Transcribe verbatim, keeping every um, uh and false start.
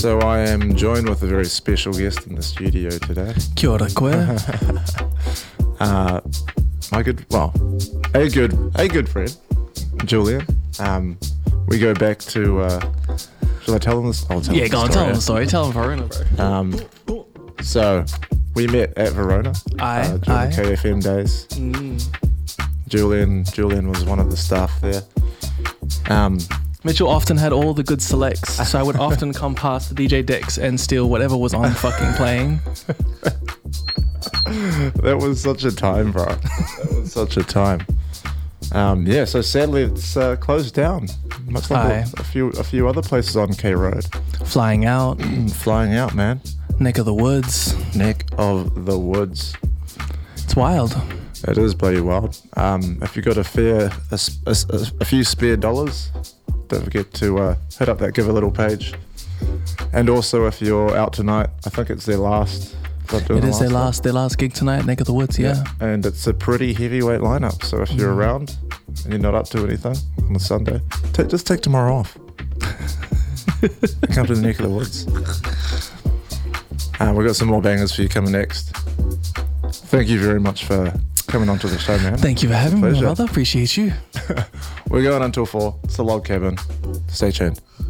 So I am joined with a very special guest in the studio today. Kia ora koe. uh, my good, well, a good, a good friend, Julian. Um, we go back to. Uh, shall I tell them this? I'll tell Yeah, them go on, the tell them the story. story. Tell them Verona, bro. Um, so we met at Verona Aye, uh, during aye. the K F M days. Mm. Julian, Julian was one of the staff there. Um, Mitchell often had all the good selects, so I would often come past the D J decks and steal whatever was on fucking playing. That was such a time, bro. That was such a time. Um, yeah, so sadly it's uh, closed down. Much like Aye. a, a few a few other places on K Road. Flying out, Flying out, man. neck of the woods. Neck of the woods. It's wild. It is bloody wild. Um, if you got a fair, a, s- a s- a few spare dollars, don't forget to uh, hit up that Give a Little page. And also, if you're out tonight, I think it's their last. they're doing It the is their one. last their last gig tonight, neck of the woods, yeah. And it's a pretty heavyweight lineup. So if you're Mm. around and you're not up to anything on a Sunday, ta just take tomorrow off. Come to the neck of the woods. Uh, we've got some more bangers for you coming next. Thank you very much for coming onto the show, man. Thank you for having me, my Pleasure. brother. Appreciate you. We're going until four. It's the Log Cabin. Stay tuned.